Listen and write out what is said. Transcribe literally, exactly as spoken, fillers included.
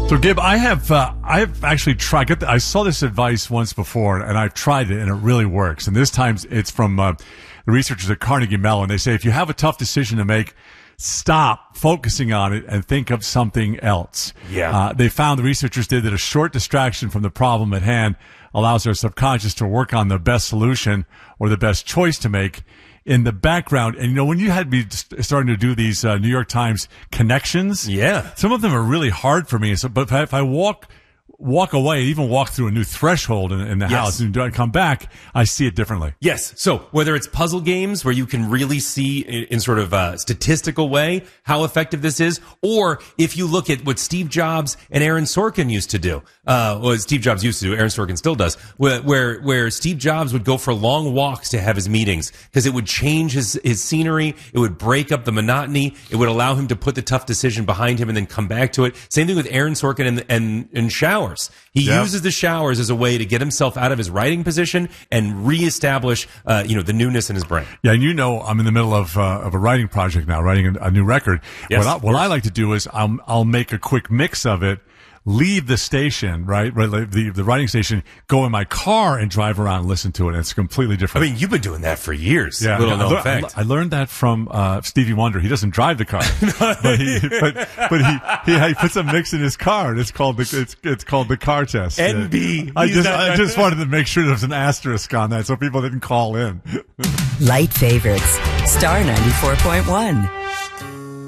So, Gib, I have uh, I've actually tried. Get the, I saw this advice once before, and I've tried it, and it really works. And this time, it's from uh, the researchers at Carnegie Mellon. They say if you have a tough decision to make, stop focusing on it and think of something else. Yeah. Uh, they found, the researchers did, that a short distraction from the problem at hand allows our subconscious to work on the best solution or the best choice to make in the background. And, you know, when you had me starting to do these uh, New York Times connections, yeah, some of them are really hard for me. So, but if I, if I walk walk away, even walk through a new threshold in, in the yes. house and I come back, I see it differently. Yes. So whether it's puzzle games where you can really see in, in sort of a statistical way how effective this is, or if you look at what Steve Jobs and Aaron Sorkin used to do, uh, what Steve Jobs used to do, Aaron Sorkin still does, where, where, where Steve Jobs would go for long walks to have his meetings because it would change his, his scenery. It would break up the monotony. It would allow him to put the tough decision behind him and then come back to it. Same thing with Aaron Sorkin and, and, and showers. He yep. uses the showers as a way to get himself out of his writing position and reestablish, uh, you know, the newness in his brain. Yeah, and you know, I'm in the middle of uh, of a writing project now, writing a, a new record. Yes, what I, what I like to do is I'll I'll make a quick mix of it, leave the station, right, right, the the writing station, go in my car and drive around and listen to it. And it's completely different. I mean, you've been doing that for years. Yeah, little I, known learned, fact. I learned that from uh, Stevie Wonder. He doesn't drive the car, but he but, but he, he he puts a mix in his car, and it's called the it's it's called the car test. N B. I just I just wanted to make sure there was an asterisk on that so people didn't call in. Light favorites, Star ninety-four point one.